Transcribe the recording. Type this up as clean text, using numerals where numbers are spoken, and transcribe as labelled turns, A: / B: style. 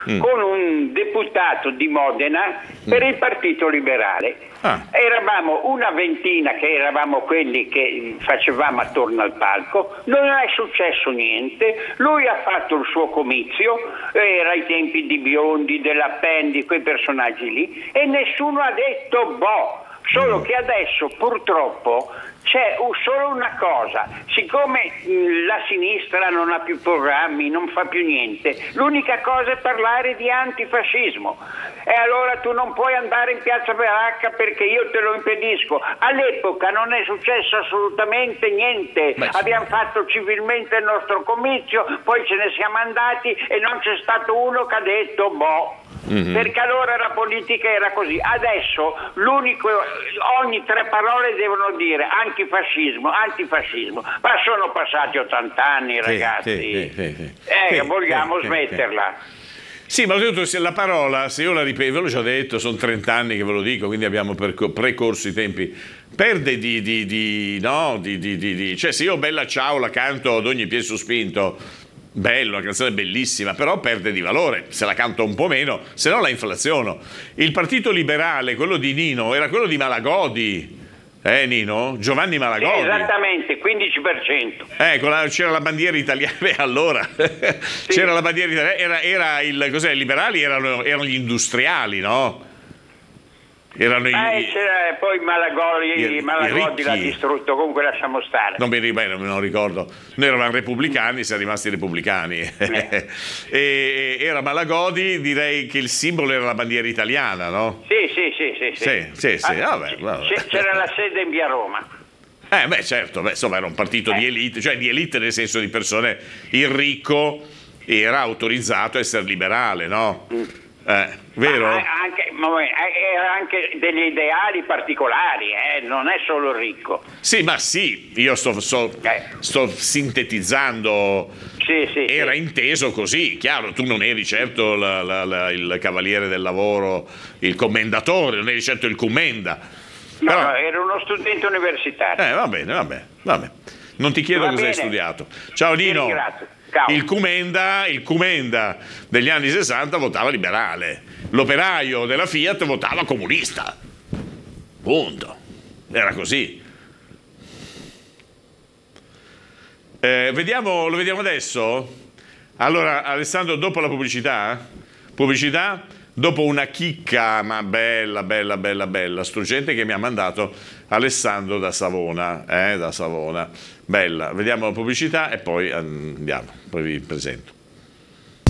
A: con un deputato di Modena per il Partito Liberale. Eravamo una ventina che eravamo quelli che facevamo attorno al palco, non è successo niente, lui ha fatto il suo comizio, era ai tempi di Biondi, dell'Appendi, quei personaggi lì, e nessuno ha detto boh. Solo che adesso purtroppo c'è solo una cosa: siccome la sinistra non ha più programmi, non fa più niente, l'unica cosa è parlare di antifascismo, e allora tu non puoi andare in piazza Baracca perché io te lo impedisco. All'epoca non è successo assolutamente niente, abbiamo fatto civilmente il nostro comizio, poi ce ne siamo andati e non c'è stato uno che ha detto boh. Perché allora la politica era così. Adesso ogni 3 parole devono dire antifascismo, ma sono passati 80 anni, ragazzi. Vogliamo smetterla.
B: Sì, ma la parola, se io la ripeto, ve l'ho già detto, sono 30 anni che ve lo dico, quindi abbiamo precorso i tempi. Perde cioè, se io Bella Ciao la canto ad ogni piede sospinto, bello, una canzone bellissima, però perde di valore se la canto un po' meno, se no la inflaziono. Il Partito Liberale, quello di Nino, era quello di Malagodi, Nino? Giovanni Malagodi.
A: Esattamente, 15%.
B: C'era la bandiera italiana, allora c'era la bandiera italiana, era i liberali erano gli industriali, no?
A: C'era poi Malagodi l'ha distrutto, comunque lasciamo stare.
B: Non ricordo. Noi eravamo repubblicani, siamo rimasti repubblicani. E era Malagodi, direi che il simbolo era la bandiera italiana, no?
A: Sì.
B: Vabbè.
A: C'era la sede in via Roma.
B: Certo, insomma era un partito di elite, cioè di elite nel senso di persone, il ricco era autorizzato a essere liberale, no? Vero?
A: Era anche degli ideali particolari, non è solo ricco.
B: Sì, io sto sintetizzando. Era inteso così, chiaro, tu non eri certo il cavaliere del lavoro, il commendatore, non eri certo il commenda.
A: No, era uno studente universitario.
B: Va bene. Non ti chiedo cosa hai studiato. Ciao Nino. Il Cumenda degli anni 60 votava liberale, l'operaio della Fiat votava comunista, punto, era così. Lo vediamo adesso? Allora Alessandro, dopo la pubblicità, dopo una chicca ma bella, struggente che mi ha mandato Alessandro da Savona, bella, vediamo la pubblicità e poi andiamo, poi vi presento.